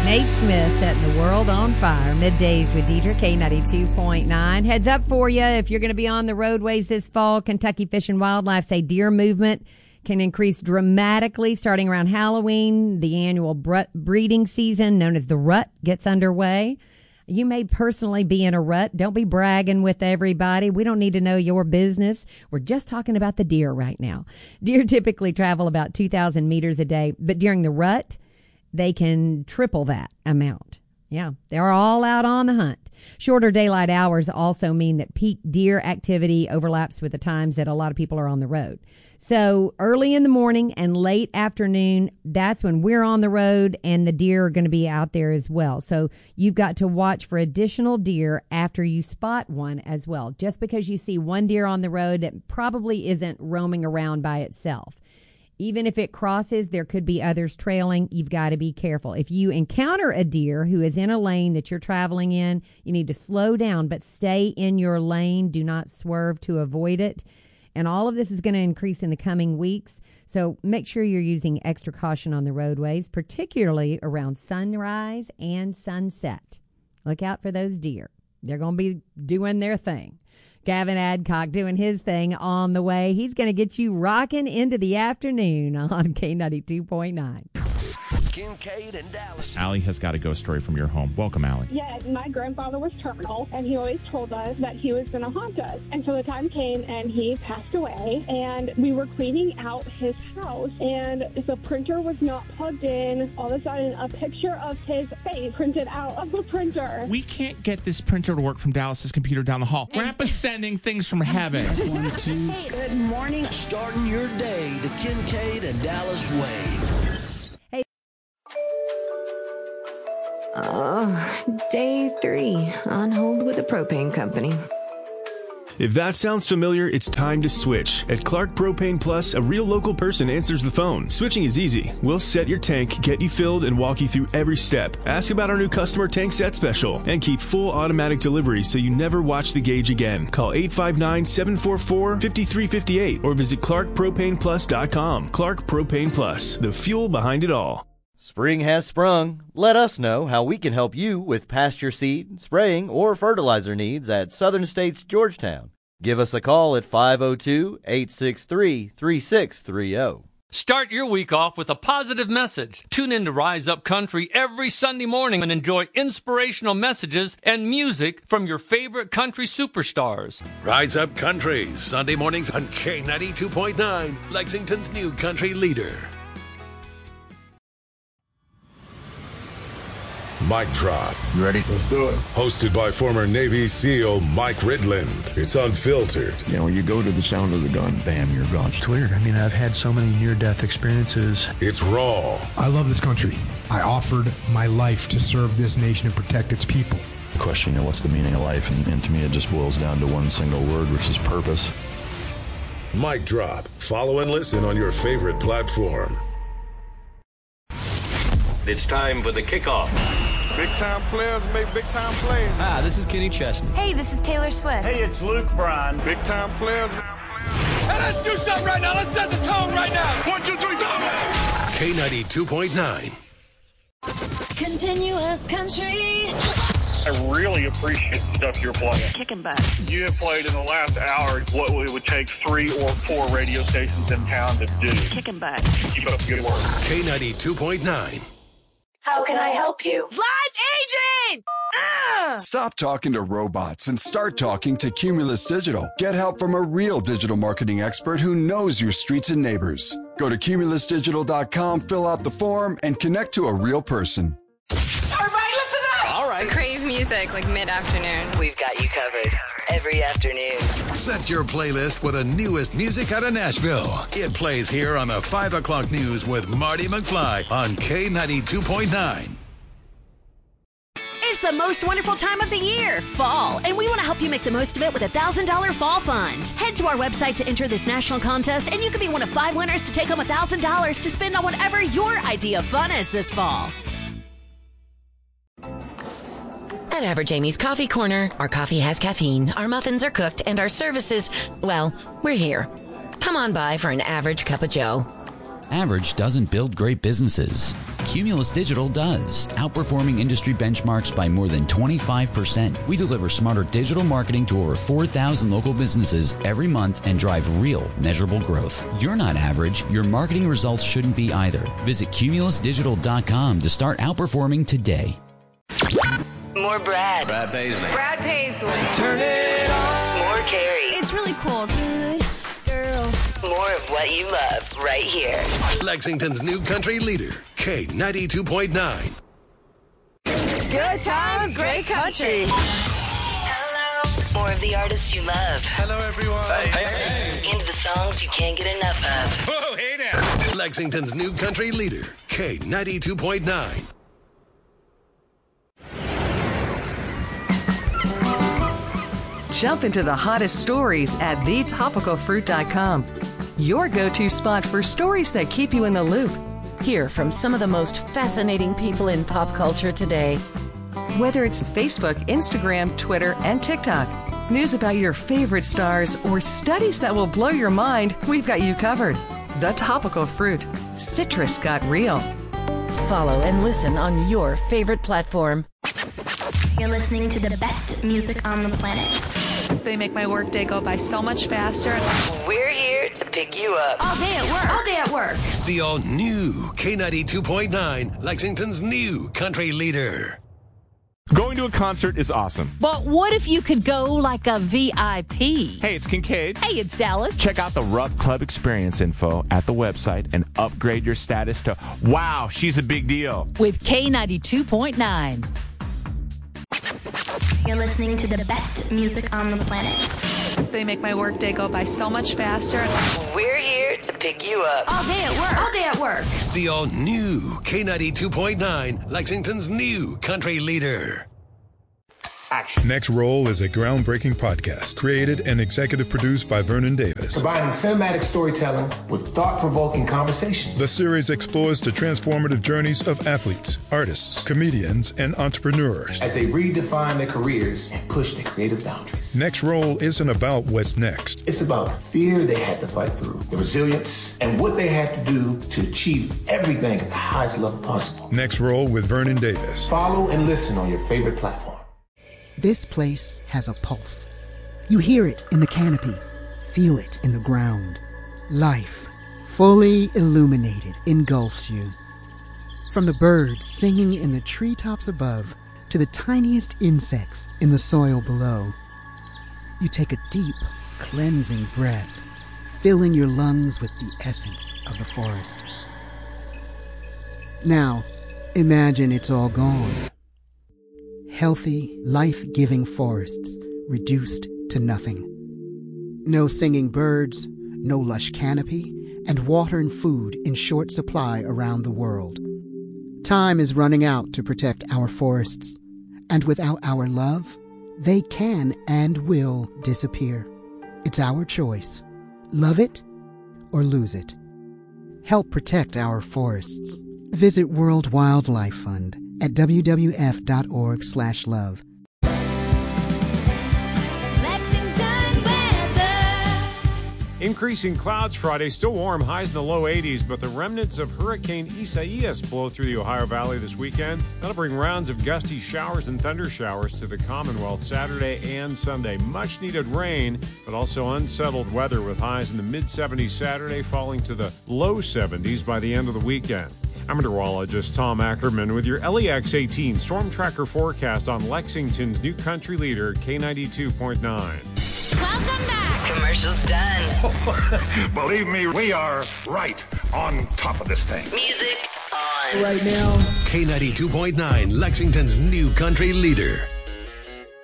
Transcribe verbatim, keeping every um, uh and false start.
Nate Smith setting the world on fire. Middays with Deidre, K ninety-two point nine. Heads up for you, if you're going to be on the roadways this fall, Kentucky Fish and Wildlife say deer movement can increase dramatically starting around Halloween. The annual breeding season, known as the rut, gets underway. You may personally be in a rut. Don't be bragging with everybody. We don't need to know your business. We're just talking about the deer right now. Deer typically travel about two thousand meters a day, but during the rut, they can triple that amount. Yeah, they're all out on the hunt. Shorter daylight hours also mean that peak deer activity overlaps with the times that a lot of people are on the road. So early in the morning and late afternoon, that's when we're on the road and the deer are going to be out there as well. So you've got to watch for additional deer after you spot one as well. Just because you see one deer on the road, it probably isn't roaming around by itself. Even if it crosses, there could be others trailing. You've got to be careful. If you encounter a deer who is in a lane that you're traveling in, you need to slow down, but stay in your lane. Do not swerve to avoid it. And all of this is going to increase in the coming weeks. So make sure you're using extra caution on the roadways, particularly around sunrise and sunset. Look out for those deer. They're going to be doing their thing. Gavin Adcock doing his thing on the way. He's going to get you rocking into the afternoon on K ninety-two point nine. Kincaid and Dallas. Allie has got a ghost story from your home. Welcome, Allie. Yeah, my grandfather was terminal, and he always told us that he was going to haunt us. And so the time came, and he passed away, and we were cleaning out his house, and the printer was not plugged in. All of a sudden, a picture of his face printed out of the printer. We can't get this printer to work from Dallas's computer down the hall. Grandpa's sending things from heaven. One, two. Hey, good morning. Starting your day the Kincaid and Dallas way. Oh, day three on hold with the propane company. If that sounds familiar, it's time to switch. At Clark Propane Plus, a real local person answers the phone. Switching is easy. We'll set your tank, get you filled, and walk you through every step. Ask about our new customer tank set special, and keep full automatic delivery so you never watch the gauge again. Call eight five nine, seven four four, five three five eight or visit clark propane plus dot com. Clark Propane Plus, the fuel behind it all. Spring has sprung. Let us know how we can help you with pasture seed, spraying, or fertilizer needs at Southern States Georgetown. Give us a call at five oh two, eight six three, three six three oh. Start your week off with a positive message. Tune in to Rise Up Country every Sunday morning and enjoy inspirational messages and music from your favorite country superstars. Rise Up Country, Sunday mornings on K ninety-two point nine, Lexington's new country leader. Mic Drop. You ready? Let's do it. Hosted by former Navy SEAL Mike Ridland. It's unfiltered. You know, when you go to the sound of the gun, bam, you're gone. It's weird. I mean, I've had so many near-death experiences. It's raw. I love this country. I offered my life to serve this nation and protect its people. The question, you know, what's the meaning of life? And, and to me, it just boils down to one single word, which is purpose. Mic Drop. Follow and listen on your favorite platform. It's time for the kickoff. Big time players make big time plays. Hi, this is Kenny Chesney. Hey, this is Taylor Swift. Hey, it's Luke Bryan. Big time players. Hey, let's do something right now. Let's set the tone right now. One, two, three, go! K ninety-two point nine. Continuous country. I really appreciate the stuff you're playing. Kicking butt. You have played in the last hour what it would take three or four radio stations in town to do. Kicking butt. Keep up the good work. K ninety-two point nine. How can I help you? Live agent! Ah! Stop talking to robots and start talking to Cumulus Digital. Get help from a real digital marketing expert who knows your streets and neighbors. Go to cumulus digital dot com, fill out the form, and connect to a real person. Everybody listen up! All right. Crave music like mid-afternoon. We've got you covered every afternoon. Set your playlist with the newest music out of Nashville. It plays here on the five o'clock news with Marty McFly on K ninety-two point nine. It's the most wonderful time of the year, fall, and we want to help you make the most of it with a one thousand dollars fall fund. Head to our website to enter this national contest, and you could be one of five winners to take home one thousand dollars to spend on whatever your idea of fun is this fall. At Average Amy's Coffee Corner, our coffee has caffeine, our muffins are cooked, and our services, well, we're here. Come on by for an average cup of joe. Average doesn't build great businesses. Cumulus Digital does, outperforming industry benchmarks by more than twenty-five percent. We deliver smarter digital marketing to over four thousand local businesses every month and drive real, measurable growth. You're not average. Your marketing results shouldn't be either. Visit cumulus digital dot com to start outperforming today. More Brad. Brad Paisley. Brad Paisley. Turn it on. More Carrie. It's really cool. Good girl. More of what you love right here. Lexington's new country leader, K ninety-two point nine. Good times, great country. Hello. More of the artists you love. Hello, everyone. Hey, hey. Into the songs you can't get enough of. Whoa, hey now. Lexington's new country leader, K ninety-two point nine. Jump into the hottest stories at the topical fruit dot com. Your go-to spot for stories that keep you in the loop. Hear from some of the most fascinating people in pop culture today. Whether it's Facebook, Instagram, Twitter, and TikTok, news about your favorite stars, or studies that will blow your mind, we've got you covered. The Topical Fruit. Citrus got real. Follow and listen on your favorite platform. You're listening to the best music on the planet. They make my workday go by so much faster. We're here to pick you up. All day at work. All day at work. The all-new K ninety-two point nine, Lexington's new country leader. Going to a concert is awesome. But what if you could go like a V I P? Hey, it's Kincaid. Hey, it's Dallas. Check out the Rupp Club experience info at the website and upgrade your status to, wow, she's a big deal. With K ninety-two point nine. You're listening to the best music on the planet. They make my workday go by so much faster. We're here to pick you up. All day at work. All day at work. The all-new K ninety-two point nine, Lexington's new country leader. Action. Next Roll is a groundbreaking podcast created and executive produced by Vernon Davis. Combining cinematic storytelling with thought-provoking conversations. The series explores the transformative journeys of athletes, artists, comedians, and entrepreneurs as they redefine their careers and push their creative boundaries. Next Roll isn't about what's next. It's about the fear they had to fight through, the resilience, and what they had to do to achieve everything at the highest level possible. Next Roll with Vernon Davis. Follow and listen on your favorite platform. This place has a pulse. You hear it in the canopy, feel it in the ground. Life, fully illuminated, engulfs you. From the birds singing in the treetops above to the tiniest insects in the soil below. You take a deep, cleansing breath, filling your lungs with the essence of the forest. Now, imagine it's all gone. Healthy, life-giving forests reduced to nothing. No singing birds, no lush canopy, and water and food in short supply around the world. Time is running out to protect our forests, and without our love, they can and will disappear. It's our choice. Love it or lose it. Help protect our forests. Visit World Wildlife Fund at w w f dot org slash love. Increasing clouds Friday, still warm, highs in the low eighties, but the remnants of Hurricane Isaias blow through the Ohio Valley this weekend. That'll bring rounds of gusty showers and thunder showers to the Commonwealth Saturday and Sunday. Much needed rain, but also unsettled weather with highs in the mid seventies Saturday, falling to the low seventies by the end of the weekend. I'm meteorologist Tom Ackerman with your L E X eighteen Storm Tracker forecast on Lexington's new country leader, K ninety-two point nine. Welcome back. Commercial's done. Believe me, we are right on top of this thing. Music on. Right now, K ninety-two point nine, Lexington's new country leader.